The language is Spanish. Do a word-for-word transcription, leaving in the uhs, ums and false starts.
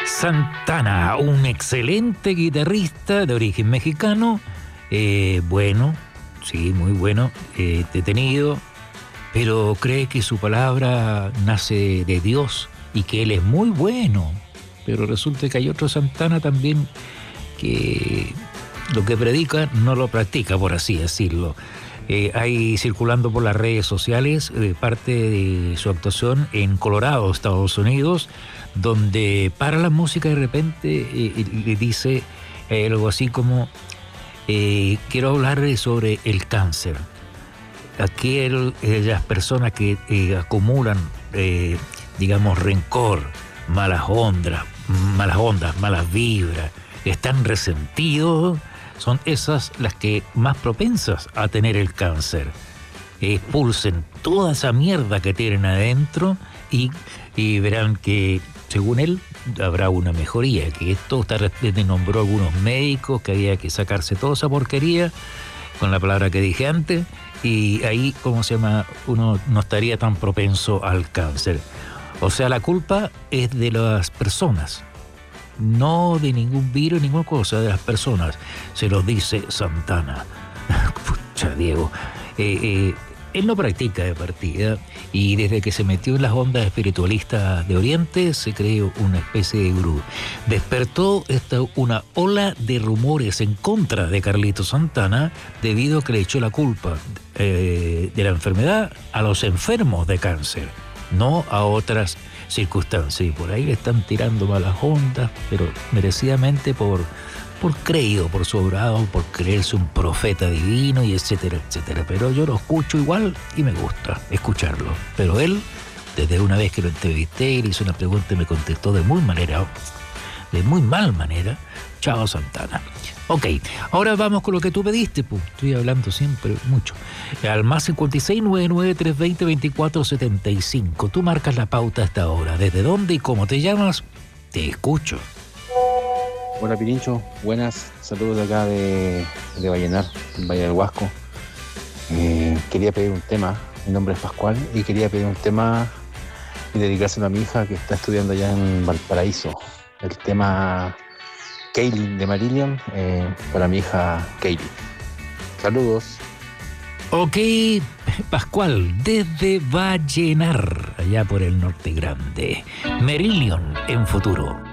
Santana, un excelente guitarrista de origen mexicano, eh, bueno, sí, muy bueno, eh, detenido, pero cree que su palabra nace de Dios y que él es muy bueno. Pero resulta que hay otro Santana también que lo que predica no lo practica, por así decirlo. Eh, hay circulando por las redes sociales eh, parte de su actuación en Colorado, Estados Unidos, donde para la música de repente eh, le dice eh, algo así como eh, quiero hablar sobre el cáncer. Aquellas personas que eh, acumulan, eh, digamos, rencor, malas ondas, malas ondas, malas vibras, están resentidos, son esas las que más propensas a tener el cáncer. Expulsen toda esa mierda que tienen adentro y, y verán que, según él, habrá una mejoría, que esto te nombró algunos médicos, que había que sacarse toda esa porquería, con la palabra que dije antes, y ahí, ¿cómo se llama?, uno no estaría tan propenso al cáncer. O sea, la culpa es de las personas, no de ningún virus, ninguna cosa, de las personas. Se los dice Santana. Pucha, Diego. Eh, eh, él no practica de partida y desde que se metió en las ondas espiritualistas de Oriente se creó una especie de gurú. Despertó esta, una ola de rumores en contra de Carlito Santana debido a que le echó la culpa eh, de la enfermedad a los enfermos de cáncer, no a otras circunstancias. Y por ahí le están tirando malas ondas, pero merecidamente por, por creído, por sobrado, por creerse un profeta divino y etcétera, etcétera. Pero yo lo escucho igual y me gusta escucharlo. Pero él, desde una vez que lo entrevisté y le hice una pregunta y me contestó de muy manera, de muy mal manera, chao Santana. Ok, ahora vamos con lo que tú pediste, pues estoy hablando siempre mucho. Al más cincuenta y seis, noventa y nueve, trescientos veinte, veinticuatro setenta y cinco. Tú marcas la pauta hasta ahora. ¿Desde dónde y cómo te llamas? Te escucho. Hola Pirincho, buenas, saludos de acá de, de Vallenar, en Valle del Huasco. Eh, quería pedir un tema, mi nombre es Pascual, y quería pedir un tema y dedicárselo a mi hija que está estudiando allá en Valparaíso. El tema Kaylin de Marillion, eh, para mi hija Kaylin. Saludos. Ok, Pascual, desde Vallenar, allá por el norte grande. Marillion en futuro.